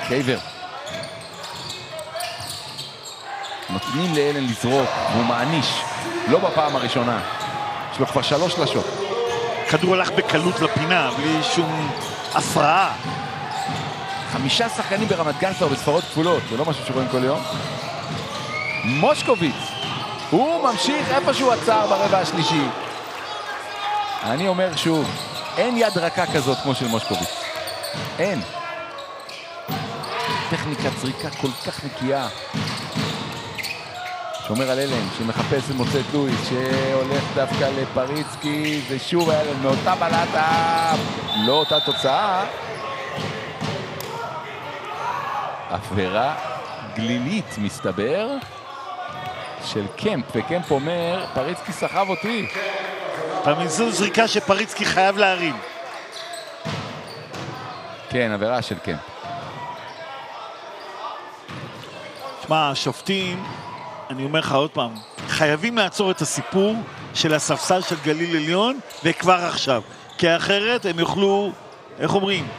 קייבר. נותנים לאלן לזרוק, והוא מעניש. לא בפעם הראשונה. יש לו כבר 3 שלשות. כדור הלך בקלות לפינה, בלי שום הפרעה. 5 שחקנים ברמת גן כבר בספרות כפולות, זה לא משהו שרואים כל יום. מושקוביץ, הוא ממשיך איפה שהוא עצר ברבע השלישי. אני אומר שוב, אין יד רכה כזאת כמו של מושקוביץ. אין. טכניקת זריקה כל כך נקייה. שומר על אלן, שמחפש ומוצא את לואיס, שהולך דווקא לפריצקי, ושוב אלן מאותה בלטה, לא אותה תוצאה. עבירה גלילית מסתבר של קמפ, וקמפ אומר, פריצקי סחב אותי. זו זריקה שפריצקי חייב להרים. כן, עבירה של קמפ. שמע, השופטים, אני אומר לך עוד פעם, חייבים לעצור את הסיפור של הספסל של גליל עליון, וכבר עכשיו. כי אחרת הם יוכלו, איך אומרים?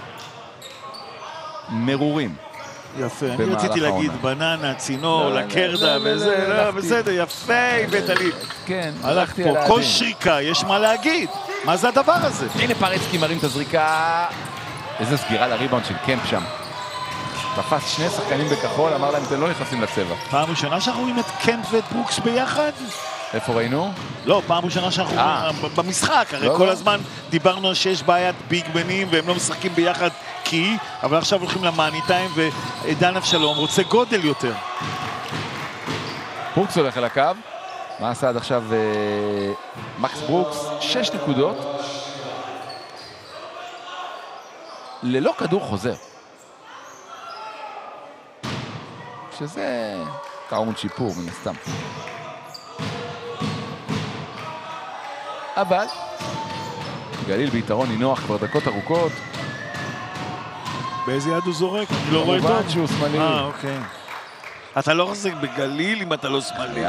מרורים. יפה, אני רציתי להגיד בננה, צינור, לקרדה וזה, לא, בסדר, יפה, הבאת לי. כן, הלכתי פה, כל שריקה, יש מה להגיד. מה זה הדבר הזה? הנה פריצקי מרים את הזריקה. איזה סגירה לריבאונד של קמפ שם. תפס 2 שחקנים בכחול, אמר להם, אתם לא נכנסים לצבע. פעם ראשונה שאנחנו רואים את קמפ ואת ברוקס ביחד? איפה ראינו? לא, פעם ראשונה שאנחנו רואים במשחק, הרי כל הזמן דיברנו שיש בעיית ביגמנים והם לא משחקים ביחד אבל עכשיו הולכים למאני טיים ועידן אבשלום רוצה גודל יותר. ברוקס הולך אל הקו. מה עשה עד עכשיו מקס ברוקס? 6 נקודות. ללא כדור חוזר. שזה טעון שיפור מן הסתם. אבל גליל ביתרון נינוח כבר דקות ארוכות. באיזה יד הוא זורק? אני לא רואה טוב. כמובן שהוא שמאלי. אוקיי. אתה לא חוזק בגליל אם אתה לא שמאלי.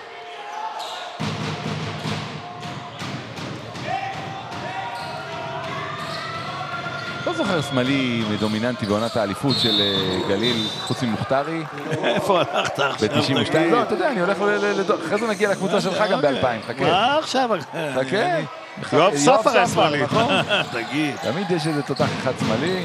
לא זוכר שמאלי דומיננטי בעונת האליפות של גליל חוץ ממוכתרי. איפה הלכת עכשיו? ב-92. לא, אתה יודע, אני הולך אחרי זה נגיע לקבוצה שלך גם ב-2000. חכה. מה עכשיו? חכה. יואב ספר היה שמאלי. תגיד. תמיד יש איזה תותח אחד שמאלי.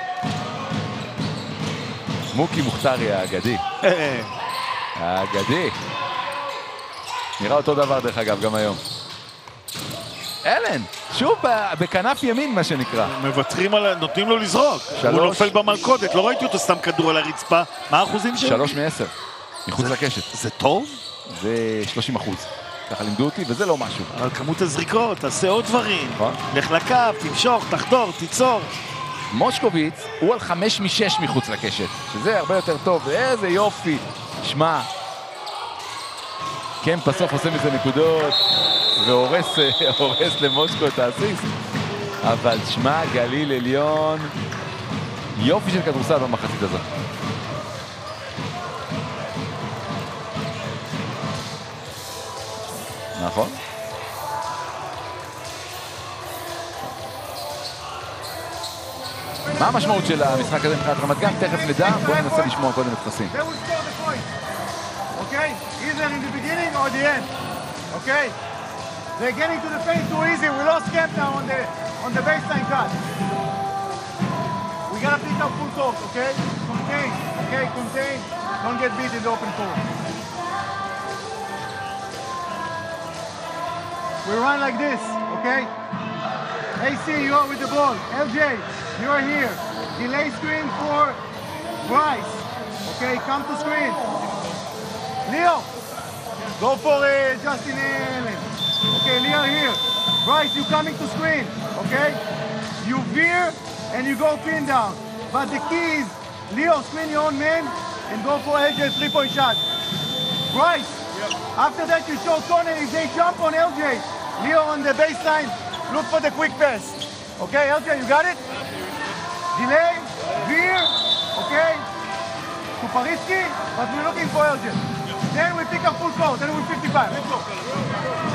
מוקי מוכתרי האגדי. האגדי. נראה אותו דבר דרך אגב גם היום. אלן, שוב בכנף ימין מה שנקרא. מוותרים על... נותנים לו לזרוק. הוא נופל במלכודת, לא ראיתי אותו סתם כדור על הרצפה. מה האחוזים שלו? 3 מ-10. מחוץ לקשת. זה טוב? זה 30%. ככה לימדו אותי, וזה לא משהו. אבל כמות הזריקות, תעשה עוד דברים. לך לקו, תמשוך, תחדור, תיצור. מושקוביץ הוא על 5 מ-6 מחוץ לקשת, שזה הרבה יותר טוב. איזה יופי. שמע, קמפ בסוף עושה מזה נקודות והורס למושקו את האסיסט. אבל שמע, גליל עליון, יופי של כדורסל במחצית הזאת. נכון? מה המשמעות של המשחק הזה מבחינת רמת גן? תכף נדע, בואו ננסה לשמוע קודם את חסין. Okay, either in the beginning or the end. Okay, they're getting to the paint too easy. We lost Kemp now on the baseline cut. We gotta pick up full court. Okay, contain. Okay, contain. Don't get beat in the open court. We run like this. Okay. AC, you are with the ball. LJ, you are here. Delay screen for Bryce. Okay, come to screen. Leo, go for Justin Allen. Okay, Leo here. Bryce, you coming to screen, okay? You veer and you go pin down. But the key is, Leo, screen your own man and go for LJ 3-point shot. Bryce, after that you show Tony if they jump on LJ. Leo on the baseline, look for the quick pass. Okay, LJ, you got it? Delay, veer, okay? To Paritsky, but we're looking for LJ. Then we pick up full court, then we're 55. Let's go.